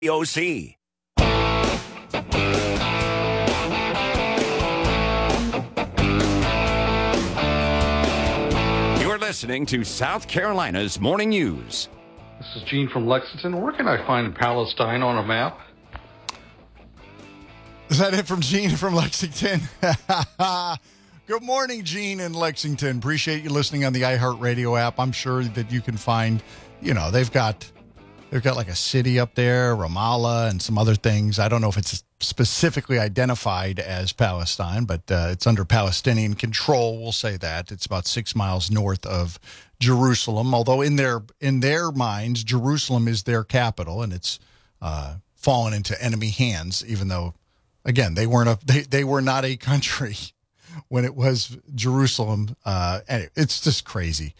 OC. You're listening to South Carolina's Morning News. This is Gene from Lexington. Where can I find Palestine on a map? Is that it from Gene from Lexington? Good morning, Gene in Lexington. Appreciate you listening on the iHeartRadio app. I'm sure that you can find, they've got like a city up there, Ramallah, and some other things. I don't know if it's specifically identified as Palestine, but it's under Palestinian control. We'll say that. It's about 6 miles north of Jerusalem, although in their minds, Jerusalem is their capital, and it's fallen into enemy hands, even though, again, they were not a country when it was Jerusalem. Anyway, it's just crazy.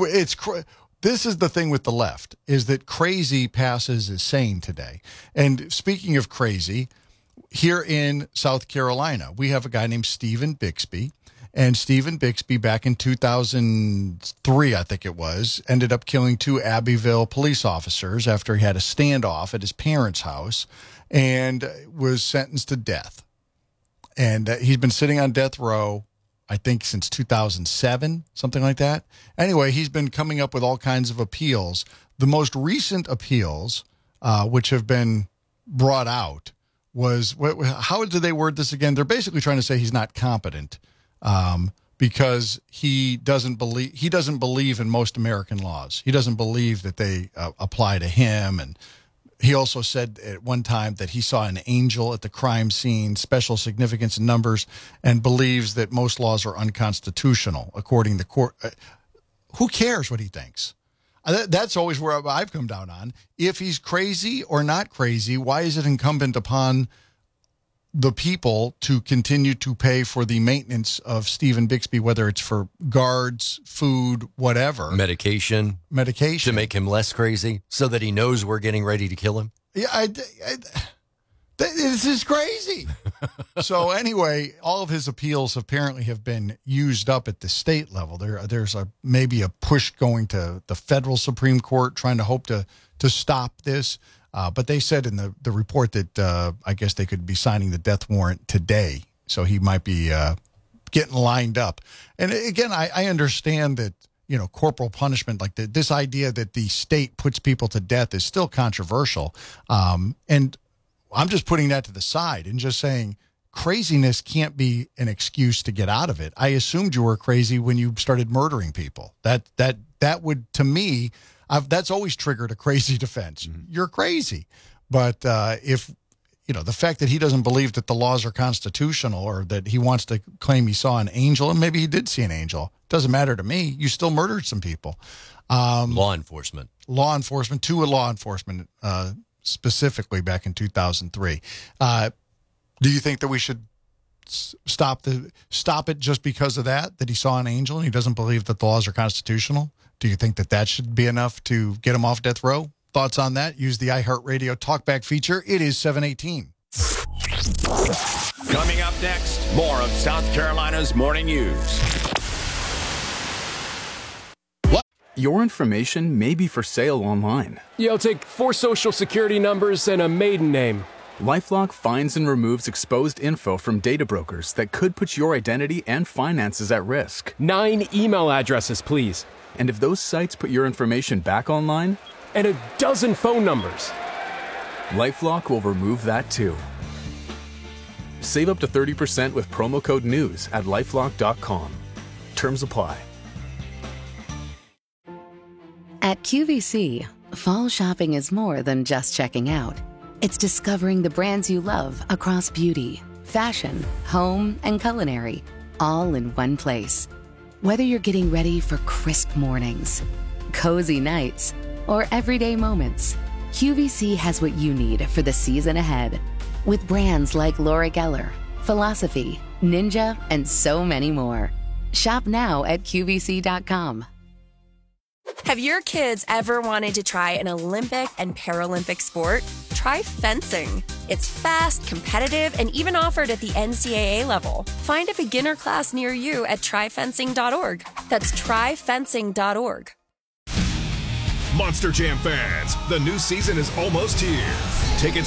This is the thing with the left, is that crazy passes as sane today. And speaking of crazy, here in South Carolina, we have a guy named Stephen Bixby. And Stephen Bixby, back in 2003, I think it was, ended up killing 2 Abbeville police officers after he had a standoff at his parents' house and was sentenced to death. And he's been sitting on death row, I think, since 2007, something like that. Anyway, he's been coming up with all kinds of appeals. The most recent appeals, which have been brought out, was, how did they word this again? They're basically trying to say he's not competent because he doesn't believe in most American laws. He doesn't believe that they apply to him. And he also said at one time that he saw an angel at the crime scene, special significance in numbers, and believes that most laws are unconstitutional, according to court. Who cares what he thinks? That's always where I've come down on. If he's crazy or not crazy, why is it incumbent upon the people to continue to pay for the maintenance of Stephen Bixby, whether it's for guards, food, whatever. Medication. To make him less crazy so that he knows we're getting ready to kill him? Yeah, this is crazy. So anyway, all of his appeals apparently have been used up at the state level. There's maybe a push going to the federal Supreme Court trying to hope to stop this. But they said in the report that I guess they could be signing the death warrant today. So he might be getting lined up. And again, I understand that, corporal punishment, like this idea that the state puts people to death is still controversial. And I'm just putting that to the side and just saying craziness can't be an excuse to get out of it. I assumed you were crazy when you started murdering people. That would, to me, that's always triggered a crazy defense. Mm-hmm. You're crazy. But if, the fact that he doesn't believe that the laws are constitutional or that he wants to claim he saw an angel, and maybe he did see an angel, doesn't matter to me. You still murdered some people. Law enforcement, 2 law enforcement, specifically back in 2003. Do you think that we should stop it just because of that he saw an angel and he doesn't believe that the laws are constitutional? Do you think that should be enough to get him off death row? Thoughts on that? Use the iHeartRadio Talkback feature. It is 7:18. Coming up next, more of South Carolina's Morning News. Your information may be for sale online. Yeah, I'll take 4 social security numbers and a maiden name. LifeLock finds and removes exposed info from data brokers that could put your identity and finances at risk. 9 email addresses, please. And if those sites put your information back online? And a dozen phone numbers. LifeLock will remove that too. Save up to 30% with promo code NEWS at LifeLock.com. Terms apply. At QVC, fall shopping is more than just checking out. It's discovering the brands you love across beauty, fashion, home, and culinary, all in one place. Whether you're getting ready for crisp mornings, cozy nights, or everyday moments, QVC has what you need for the season ahead. With brands like Laura Geller, Philosophy, Ninja, and so many more. Shop now at QVC.com. Have your kids ever wanted to try an Olympic and Paralympic sport? Try fencing. It's fast, competitive, and even offered at the NCAA level. Find a beginner class near you at tryfencing.org. That's tryfencing.org. Monster Jam fans, the new season is almost here. Tickets